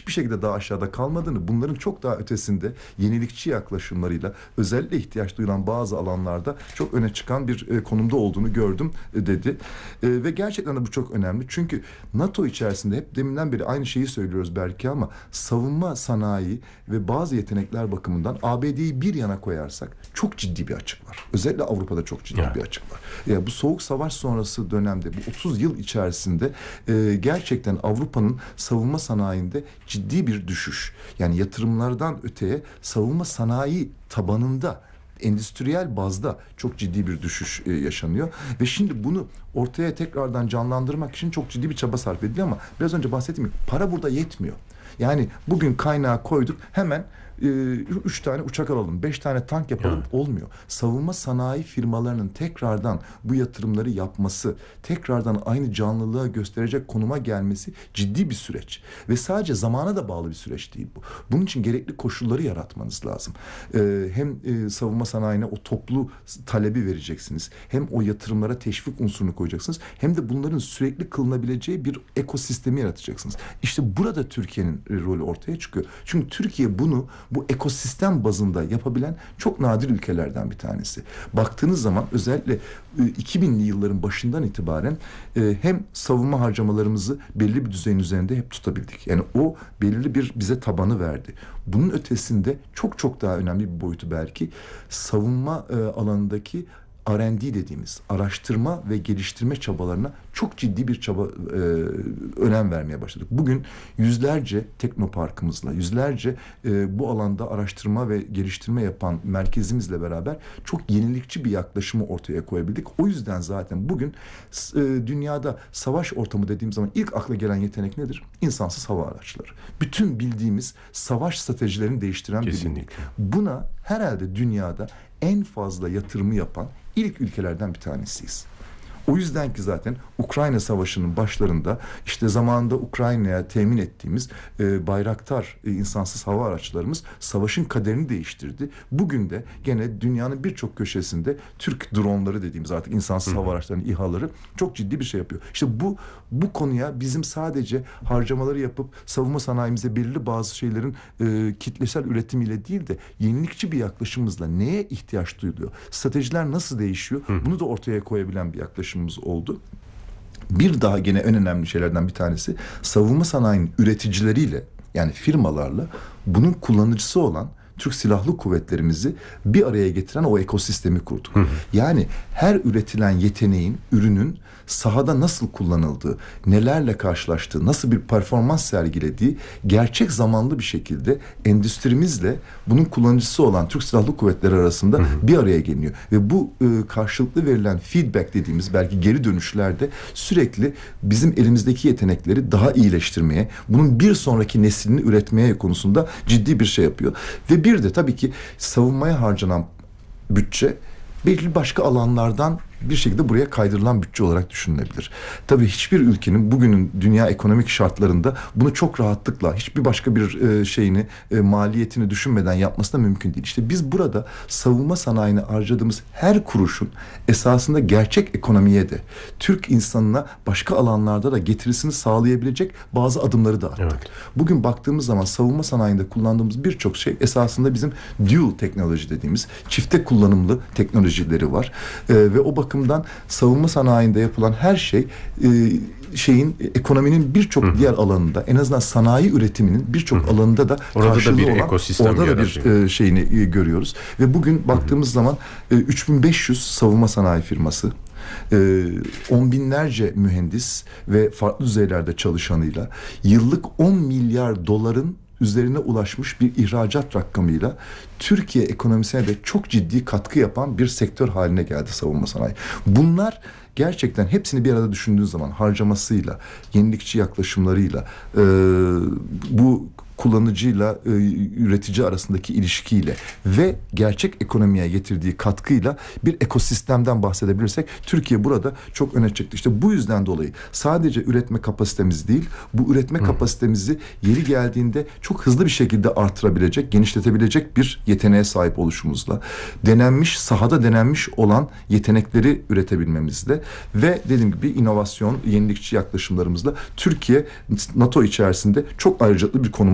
hiçbir şekilde daha aşağıda kalmadığını, bunların çok daha ötesinde yenilikçi yaklaşımlarıyla özellikle ihtiyaç duyulan bazı alanlarda çok öne çıkan bir konumda olduğunu gördüm dedi. Ve gerçekten de bu çok önemli. Çünkü NATO içerisinde hep deminden beri aynı şeyi söylüyoruz belki ama savunma sanayi ve bazı yetenekler bakımından ABD'yi bir yana koyarsak çok ciddi bir açık var. Özellikle Avrupa'da çok ciddi bir açık var. Yani bu Soğuk Savaş sonrası dönemde bu 30 yıl içerisinde gerçekten Avrupa'nın savunma sanayinde ciddi bir düşüş. Yani yatırımlardan öteye savunma sanayi tabanında endüstriyel bazda çok ciddi bir düşüş yaşanıyor ve şimdi bunu ortaya tekrardan canlandırmak için çok ciddi bir çaba sarf ediliyor ama biraz önce bahsettiğim gibi para burada yetmiyor. Yani bugün kaynağı koyduk, hemen 3 tane uçak alalım, 5 tane tank yapalım, olmuyor. Savunma sanayi firmalarının tekrardan bu yatırımları yapması, tekrardan aynı canlılığa gösterecek konuma gelmesi ciddi bir süreç. Ve sadece zamana da bağlı bir süreç değil bu. Bunun için gerekli koşulları yaratmanız lazım. Hem savunma sanayine o toplu talebi vereceksiniz, hem o yatırımlara teşvik unsurunu koyacaksınız, hem de bunların sürekli kılınabileceği bir ekosistemi yaratacaksınız. İşte burada Türkiye'nin rolü ortaya çıkıyor. Çünkü Türkiye bu ekosistem bazında yapabilen çok nadir ülkelerden bir tanesi. Baktığınız zaman özellikle 2000'li yılların başından itibaren hem savunma harcamalarımızı belli bir düzeyin üzerinde hep tutabildik. Yani o belirli bir bize tabanı verdi. Bunun ötesinde çok çok daha önemli bir boyutu belki savunma alanındaki R&D dediğimiz araştırma ve geliştirme çabalarına çok ciddi bir önem vermeye başladık. Bugün yüzlerce teknoparkımızla, yüzlerce bu alanda araştırma ve geliştirme yapan merkezimizle beraber çok yenilikçi bir yaklaşımı ortaya koyabildik. O yüzden zaten bugün dünyada savaş ortamı dediğim zaman ilk akla gelen yetenek nedir? İnsansız hava araçları. Bütün bildiğimiz savaş stratejilerini değiştiren bir bilim. Buna herhalde dünyada en fazla yatırımı yapan ilk ülkelerden bir tanesiyiz. O yüzden ki zaten Ukrayna Savaşı'nın başlarında işte zamanında Ukrayna'ya temin ettiğimiz Bayraktar insansız hava araçlarımız savaşın kaderini değiştirdi. Bugün de gene dünyanın birçok köşesinde Türk dronları dediğimiz artık insansız hava araçlarının İHA'ları çok ciddi bir şey yapıyor. İşte bu konuya bizim sadece harcamaları yapıp savunma sanayimize belirli bazı şeylerin kitlesel üretimiyle değil de yenilikçi bir yaklaşımımızla neye ihtiyaç duyuluyor? Stratejiler nasıl değişiyor? Bunu da ortaya koyabilen bir yaklaşım oldu. Bir daha gene en önemli şeylerden bir tanesi savunma sanayinin üreticileriyle yani firmalarla bunun kullanıcısı olan Türk Silahlı Kuvvetlerimizi bir araya getiren o ekosistemi kurduk. Yani her üretilen yeteneğin, ürünün sahada nasıl kullanıldığı, nelerle karşılaştığı, nasıl bir performans sergilediği gerçek zamanlı bir şekilde endüstrimizle bunun kullanıcısı olan Türk Silahlı Kuvvetleri arasında bir araya geliniyor. Ve bu karşılıklı verilen feedback dediğimiz belki geri dönüşlerde sürekli bizim elimizdeki yetenekleri daha iyileştirmeye, bunun bir sonraki neslini üretmeye konusunda ciddi bir şey yapıyor. Ve bir de tabii ki savunmaya harcanan bütçe belli başka alanlardan bir şekilde buraya kaydırılan bütçe olarak düşünülebilir. Tabii hiçbir ülkenin bugünün dünya ekonomik şartlarında bunu çok rahatlıkla hiçbir başka bir maliyetini düşünmeden yapması da mümkün değil. İşte biz burada savunma sanayine harcadığımız her kuruşun esasında gerçek ekonomiye de Türk insanına başka alanlarda da getirisini sağlayabilecek bazı adımları da attık. Evet. Bugün baktığımız zaman savunma sanayinde kullandığımız birçok şey esasında bizim dual teknoloji dediğimiz çifte kullanımlı teknolojileri var. Ve o bakımdan savunma sanayinde yapılan her şey ekonominin birçok diğer alanında en azından sanayi üretiminin birçok alanında da orada karşılığı da bir olan ekosistem orada da bir şeyini görüyoruz. Ve bugün baktığımız zaman 3500 savunma sanayi firması, on binlerce mühendis ve farklı düzeylerde çalışanıyla yıllık 10 milyar doların üzerine ulaşmış bir ihracat rakamıyla Türkiye ekonomisine de çok ciddi katkı yapan bir sektör haline geldi savunma sanayi. Bunlar gerçekten hepsini bir arada düşündüğün zaman harcamasıyla, yenilikçi yaklaşımlarıyla, bu kullanıcıyla üretici arasındaki ilişkiyle ve gerçek ekonomiye getirdiği katkıyla bir ekosistemden bahsedebilirsek Türkiye burada çok öne çıktı. İşte bu yüzden dolayı sadece üretme kapasitemiz değil, bu üretme kapasitemizi yeri geldiğinde çok hızlı bir şekilde artırabilecek, genişletebilecek bir yeteneğe sahip oluşumuzla, sahada denenmiş olan yetenekleri üretebilmemizle ve dediğim gibi inovasyon, yenilikçi yaklaşımlarımızla Türkiye NATO içerisinde çok ayrıcalıklı bir konuma